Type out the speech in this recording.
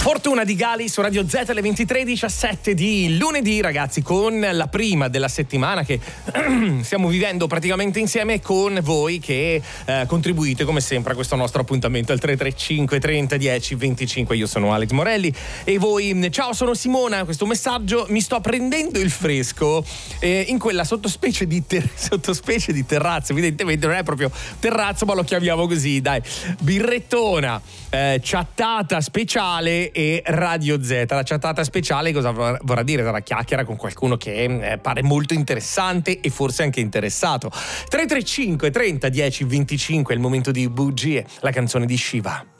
Fortuna di Gali su Radio Z alle 23:17 di lunedì, ragazzi, con la prima della settimana che stiamo vivendo praticamente insieme con voi che contribuite come sempre a questo nostro appuntamento al 335 30 10 25. Io sono Alex Morelli e voi, ciao, sono Simona. Questo messaggio: mi sto prendendo il fresco in quella sottospecie di terrazzo, evidentemente non è proprio terrazzo ma lo chiamiamo così, dai, birrettona, chattata speciale e Radio Z. La chattata speciale cosa vorrà dire? Sarà chiacchiera con qualcuno che pare molto interessante e forse anche interessato. 335 30 10 25 è il momento di Bugie, la canzone di Shiva.